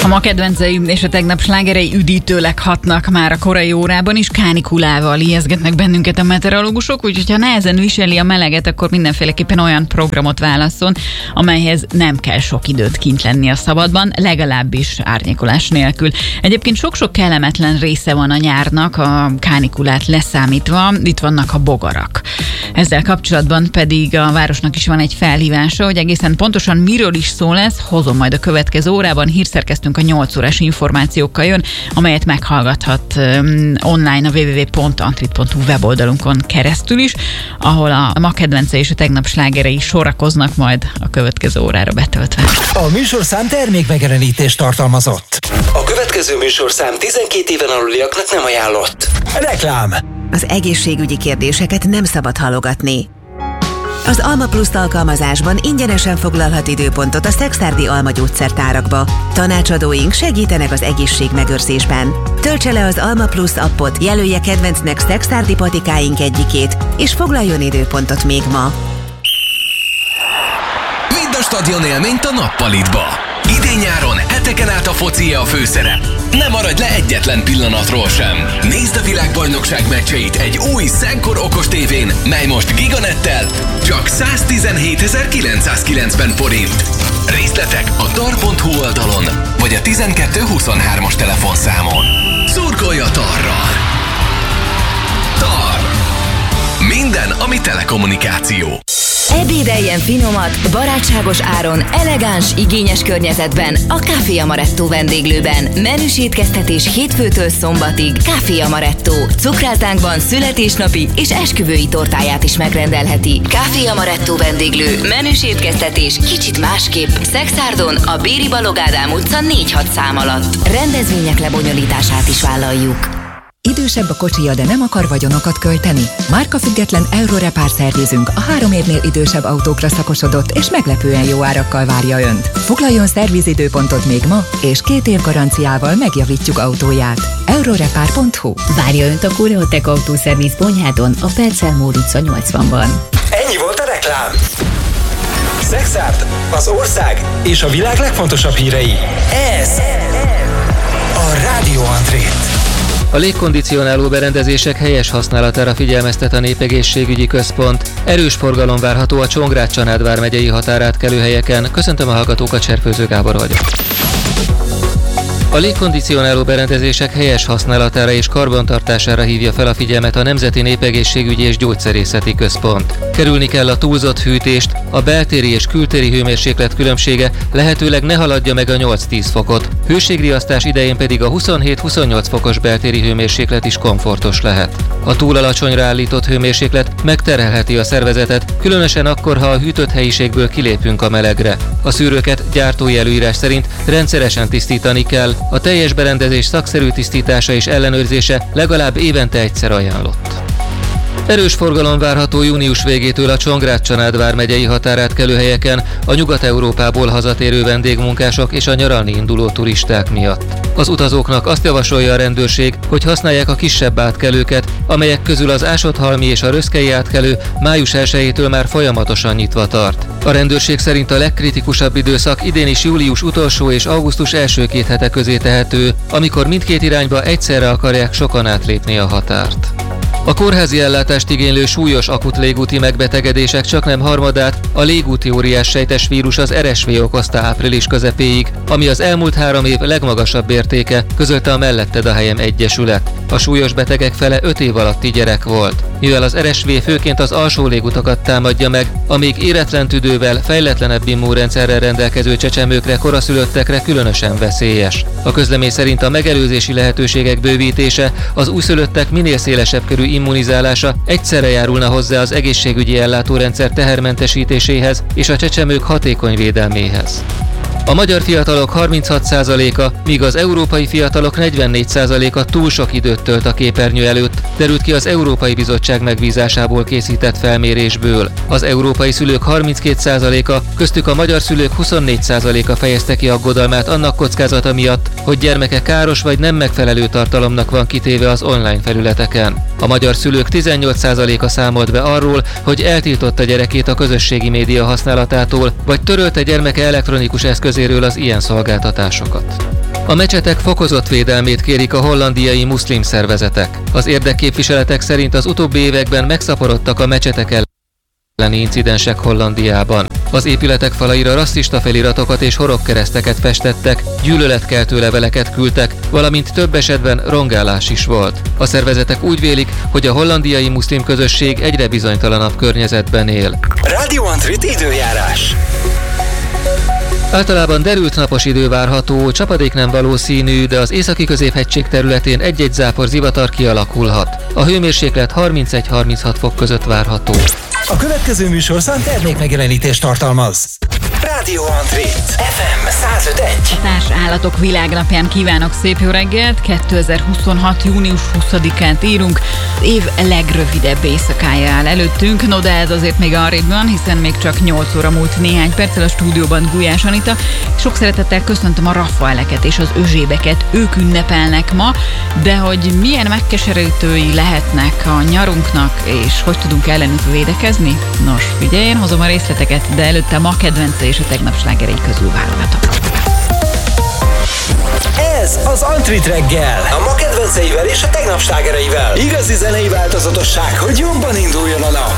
A ma kedvenceim és a tegnap slágerei üdítőleg hatnak már a korai órában is, kánikulával ijeszgetnek bennünket a meteorológusok, úgyhogy ha nehezen viseli a meleget, akkor mindenféleképpen olyan programot válasszon, amelyhez nem kell sok időt kint lenni a szabadban, legalábbis árnyékolás nélkül. Egyébként sok-sok kellemetlen része van a nyárnak, a kánikulát leszámítva, itt vannak a bogarak. Ezzel kapcsolatban pedig a városnak is van egy felhívása, hogy egészen pontosan miről is szó lesz, hozom majd a következő órában. Hírszerkesztőnk a 8 órás információkkal jön, amelyet meghallgathat online a www.antrit.hu weboldalunkon keresztül is, ahol a ma kedvence és a tegnap slágerei sorakoznak majd a következő órára betöltve. A műsorszám termékmegjelenítést tartalmazott. A következő műsorszám 12 éven aluliaknak nem ajánlott. Reklám. Az egészségügyi kérdéseket nem szabad halogatni. Az Alma Plus alkalmazásban ingyenesen foglalhat időpontot a Szekszárdi Alma gyógyszertárakba. Tanácsadóink segítenek az egészségmegőrzésben. Töltse le az Alma Plus appot, jelölje kedvencnek szekszárdi patikáink egyikét, és foglaljon időpontot még ma. Vidd a stadion élményt a Nappalitba. Idén-nyáron heteken át a foci a főszerep. Ne maradj le egyetlen pillanatról sem. Nézd a világbajnokság meccseit egy új Szenkor okos tévén, mely most Giganettel csak 117.990 forint. Részletek a tar.hu oldalon, vagy a 1223-as telefonszámon. Szurkolj a Tarral! Tar. Minden, ami telekommunikáció. Ebédeljen finomat, barátságos áron, elegáns, igényes környezetben a Café Amaretto vendéglőben. Menüs étkeztetés hétfőtől szombatig. Café Amaretto. Cukráltánkban születésnapi és esküvői tortáját is megrendelheti. Café Amaretto vendéglő. Menüs étkeztetés kicsit másképp. Szexárdon, a Béri Balogh Ádám utca 4-6 szám alatt. Rendezvények lebonyolítását is vállaljuk. Idősebb a kocsija, de nem akar vagyonokat költeni? Márkafüggetlen Eurorepár szervizünk a 3 évnél idősebb autókra szakosodott és meglepően jó árakkal várja Önt. Foglaljon szervizidőpontot még ma, és 2 év garanciával megjavítjuk autóját. Eurorepár.hu. Várja Önt a Koreotech autószerviz Bonyhádon, a Percelmór utca 80-ban. Ennyi volt a reklám. Szexárd, az ország és a világ legfontosabb hírei. Ez a Rádió Antrit. A légkondicionáló berendezések helyes használatára figyelmeztet a Népegészségügyi Központ. Erős forgalom várható a Csongrád-Csanád vármegyei határátkelő helyeken. Köszöntöm a hallgatókat, Cserpőző Gábor vagyok. A légkondicionáló berendezések helyes használatára és karbantartására hívja fel a figyelmet a Nemzeti Népegészségügyi és Gyógyszerészeti Központ. Kerülni kell a túlzott hűtést, a beltéri és kültéri hőmérséklet különbsége lehetőleg ne haladja meg a 8-10 fokot. Hőségriasztás idején pedig a 27-28 fokos beltéri hőmérséklet is komfortos lehet. A túl alacsonyra állított hőmérséklet megterhelheti a szervezetet, különösen akkor, ha a hűtött helyiségből kilépünk a melegre. A szűrőket gyártói előírás szerint rendszeresen tisztítani kell, a teljes berendezés szakszerű tisztítása és ellenőrzése legalább évente egyszer ajánlott. Erős forgalom várható június végétől a Csongrád-Csanád vármegyei határátkelő helyeken a Nyugat-Európából hazatérő vendégmunkások és a nyaralni induló turisták miatt. Az utazóknak azt javasolja a rendőrség, hogy használják a kisebb átkelőket, amelyek közül az Ásodhalmi és a Röszkei átkelő május 1-től már folyamatosan nyitva tart. A rendőrség szerint a legkritikusabb időszak idén is július utolsó és augusztus első 2 hete közé tehető, amikor mindkét irányba egyszerre akarják sokan átlépni a határt. A kórházi ellátást igénylő súlyos akut légúti megbetegedések csaknem harmadát a légúti óriás sejtes vírus, az RSV okozta április közepéig, ami az elmúlt 3 év legmagasabb értéke, közölte a Melletted a helyem egyesület. A súlyos betegek fele 5 év alatti gyerek volt. Mivel az RSV főként az alsó légutakat támadja meg, a még éretlen tüdővel, fejletlenebb immunrendszerrel rendelkező csecsemőkre, koraszülöttekre különösen veszélyes. A közlemény szerint a megelőzési lehetőségek bővítése, az újszülöttek minél szélesebb körű immunizálása egyszerre járulna hozzá az egészségügyi ellátórendszer tehermentesítéséhez és a csecsemők hatékony védelméhez. A magyar fiatalok 36%-a, míg az európai fiatalok 44%-a túl sok időt tölt a képernyő előtt, derült ki az Európai Bizottság megbízásából készített felmérésből. Az európai szülők 32%-a, köztük a magyar szülők 24%-a fejezte ki aggodalmát annak kockázata miatt, hogy gyermeke káros vagy nem megfelelő tartalomnak van kitéve az online felületeken. A magyar szülők 18%-a számolt be arról, hogy eltiltotta gyerekét a közösségi média használatától, vagy törölte gyermeke elektronikus eszközéről az ilyen szolgáltatásokat. A mecsetek fokozott védelmét kérik a hollandiai muszlim szervezetek. Az érdekképviseletek szerint az utóbbi években megszaporodtak a mecsetek elleni incidensek Hollandiában. Az épületek falaira rasszista feliratokat és horogkereszteket festettek, gyűlöletkeltő leveleket küldtek, valamint több esetben rongálás is volt. A szervezetek úgy vélik, hogy a hollandiai muszlim közösség egyre bizonytalanabb környezetben él. Radio Antrit időjárás. Általában derült napos idő várható, csapadék nem valószínű, de az északi középhegység területén egy-egy zápor zivatar kialakulhat. A hőmérséklet 31-36 fok között várható. A következő műsorszám termékmegjelenítést tartalmaz. Radio Antrit FM 105.1. Társ állatok világnapján kívánok szép jó reggelt, 2026. június 20-án írunk, az év legrövidebb éjszakája áll előttünk, no de ez azért még arrébb van, hiszen még csak 8 óra múlt néhány perccel. A stúdióban Gulyás Anita. Sok szeretettel köszöntöm a Rafaeleket és az Özsébeket, ők ünnepelnek ma, de hogy milyen megkeserítői lehetnek a nyarunknak, és hogy tudunk ellenük védekezni? Nos, figyelj, én hozom a részleteket, de előtte ma kedvence és a tegnap slágerei közül válogatok. Ez az Antrit reggel. A ma kedvenceivel és a tegnap slágereivel. Igazi zenei változatosság, hogy jobban induljon a nap.